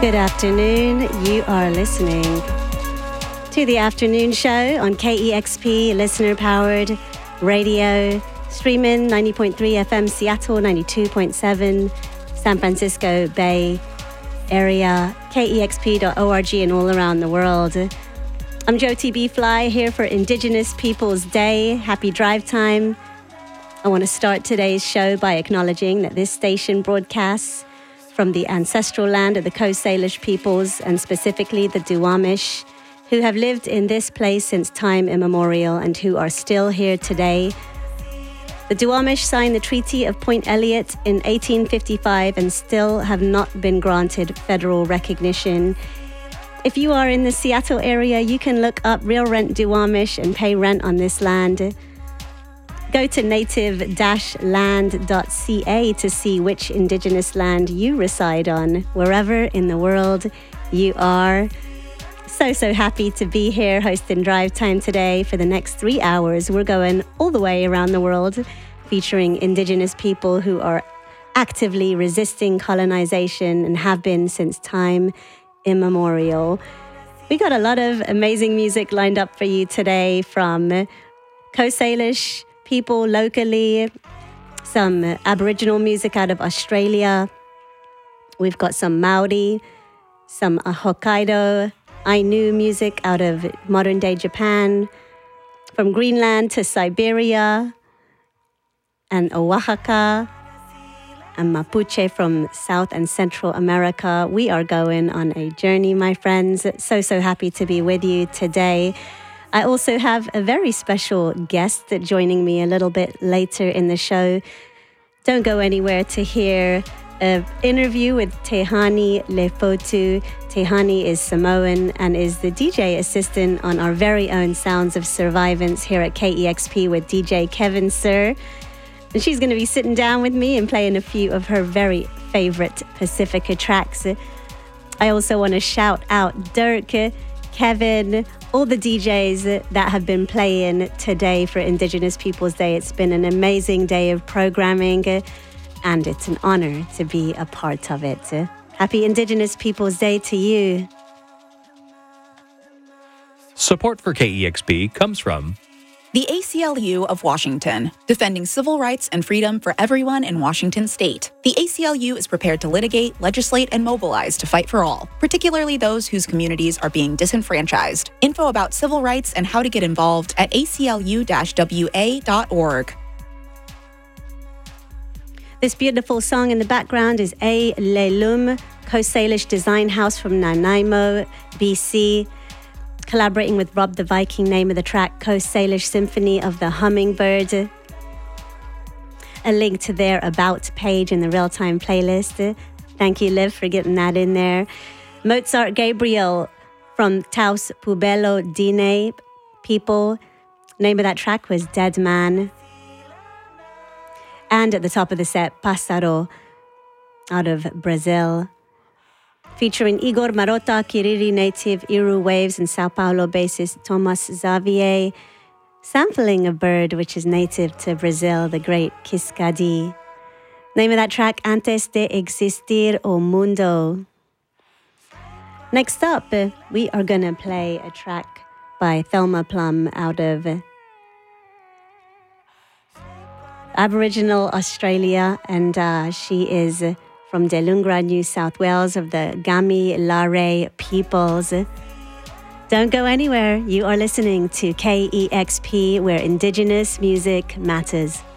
Good afternoon. You are listening to the afternoon show on KEXP, listener-powered radio, streaming 90.3 FM Seattle, 92.7 San Francisco Bay Area, KEXP.org, and all around the world. I'm Jyoti B. Fly here for Indigenous Peoples Day. Happy drive time. I want to start today's show by acknowledging that this station broadcasts from the ancestral land of the Coast Salish peoples, and specifically the Duwamish, who have lived in this place since time immemorial and who are still here today. The Duwamish signed the Treaty of Point Elliott in 1855 and still have not been granted federal recognition. If you are in the Seattle area, you can look up Real Rent Duwamish and pay rent on this land. Go to native-land.ca to see which Indigenous land you reside on, wherever in the world you are. So happy to be here hosting Drive Time today. For the next 3 hours, we're going all the way around the world, featuring Indigenous people who are actively resisting colonization and have been since time immemorial. We got a lot of amazing music lined up for you today from Coast Salish people locally, some Aboriginal music out of Australia. We've got some Maori, some Hokkaido, Ainu music out of modern-day Japan, from Greenland to Siberia, and Oaxaca, and Mapuche from South and Central America. We are going on a journey, my friends. So happy to be with you today. I also have a very special guest joining me a little bit later in the show. Don't go anywhere to hear an interview with Tehani Lefotu. Tehani is Samoan and is the DJ assistant on our very own Sounds of Survivance here at KEXP with DJ Kevin Sir. And she's going to be sitting down with me and playing a few of her very favorite Pacifica tracks. I also want to shout out Dirk, Kevin, all the DJs that have been playing today for Indigenous Peoples Day. It's been an amazing day of programming, and it's an honor to be a part of it. Happy Indigenous Peoples Day to you. Support for KEXP comes from the ACLU of Washington, defending civil rights and freedom for everyone in Washington state. The ACLU is prepared to litigate, legislate, and mobilize to fight for all, particularly those whose communities are being disenfranchised. Info about civil rights and how to get involved at aclu-wa.org. This beautiful song in the background is A Lelum, Coast Salish design house from Nanaimo, BC. Collaborating with Rob the Viking, name of the track, Coast Salish Symphony of the Hummingbird. A link to their About page in the real-time playlist. Thank you, Liv, for getting that in there. Mozart Gabriel from Taos Pubelo Dine people. Name of that track was Dead Man. And at the top of the set, Pássaro out of Brazil. Featuring Igor Marota, Kiriri native Iru Waves, and Sao Paulo bassist Thomas Xavier, sampling a bird which is native to Brazil, the great Kiscadi. Name of that track, Antes de Existir o Mundo. Next up, we are going to play a track by Thelma Plum out of Aboriginal Australia, and she is from Delungra, New South Wales, of the Gami Lare peoples. Don't go anywhere. You are listening to KEXP, where Indigenous music matters.